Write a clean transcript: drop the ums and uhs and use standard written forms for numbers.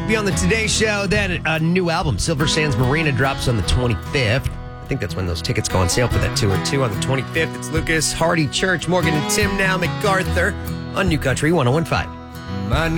be on the Today Show. Then a new album, Silver Sands Marina, drops on the 25th. I think that's when those tickets go on sale for that tour, too. On the 25th, it's Lucas, Hardy Church, Morgan and Tim now, MacArthur on New Country 101.5.